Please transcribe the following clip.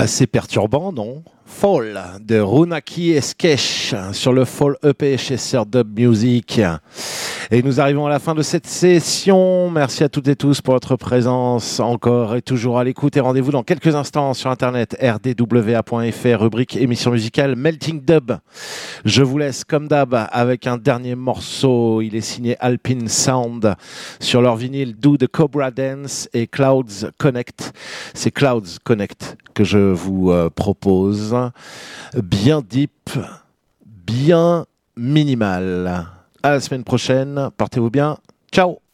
Assez perturbant, non? Fall de Runaki Eskesh sur le Fall EP chez Sir Dub Music. Et nous arrivons à la fin de cette session. Merci à toutes et tous pour votre présence encore et toujours à l'écoute. Et rendez-vous dans quelques instants sur internet rdwa.fr, rubrique émission musicale Melting Dub. Je vous laisse comme d'hab avec un dernier morceau. Il est signé Alpine Sound sur leur vinyle Do the Cobra Dance et Clouds Connect. C'est Clouds Connect que je vous propose. Bien deep, bien minimal. À la semaine prochaine. Portez-vous bien. Ciao.